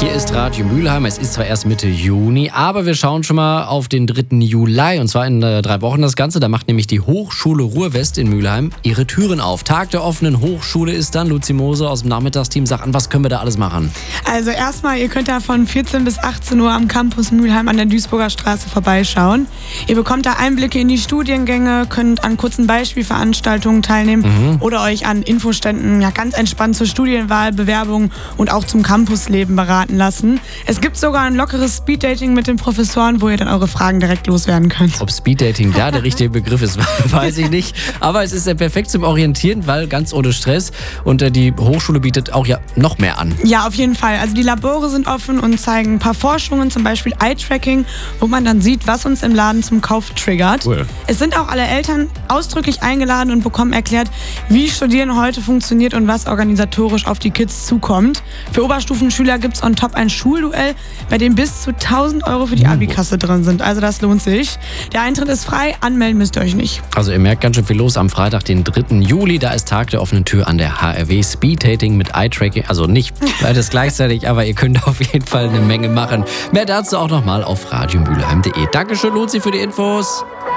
Hier ist Radio Mülheim. Es ist zwar erst Mitte Juni, aber wir schauen schon mal auf den 3. Juli. Und zwar in 3 Wochen das Ganze. Da macht nämlich die Hochschule Ruhr-West in Mülheim ihre Türen auf. Tag der offenen Hochschule ist dann. Luzi Moser aus dem Nachmittagsteam sagt an, was können wir da alles machen? Also erstmal, ihr könnt da von 14 bis 18 Uhr am Campus Mülheim an der Duisburger Straße vorbeischauen. Ihr bekommt da Einblicke in die Studiengänge, könnt an kurzen Beispielveranstaltungen teilnehmen oder euch an Infoständen ganz entspannt zur Studienwahl, Bewerbung und auch zum Campusleben beraten lassen. Es gibt sogar ein lockeres Speeddating mit den Professoren, wo ihr dann eure Fragen direkt loswerden könnt. Ob Speeddating da der richtige Begriff ist, weiß ich nicht. Aber es ist ja perfekt zum Orientieren, weil ganz ohne Stress. Und die Hochschule bietet auch ja noch mehr an. Ja, auf jeden Fall. Also die Labore sind offen und zeigen ein paar Forschungen, zum Beispiel Eye-Tracking, wo man dann sieht, was uns im Laden zum Kauf triggert. Cool. Es sind auch alle Eltern ausdrücklich eingeladen und bekommen erklärt, wie Studieren heute funktioniert und was organisatorisch auf die Kids zukommt. Für Oberstufenschüler gibt es on top ein Schulduell, bei dem bis zu 1.000 Euro für die Abikasse drin sind. Also das lohnt sich. Der Eintritt ist frei, anmelden müsst ihr euch nicht. Also ihr merkt ganz schön viel los am Freitag, den 3. Juli. Da ist Tag der offenen Tür an der HRW. Speeddating mit Eye-Tracking. Also nicht beides gleichzeitig, aber ihr könnt auf jeden Fall eine Menge machen. Mehr dazu auch nochmal auf radiomülheim.de. Dankeschön, Luzi, für die Infos.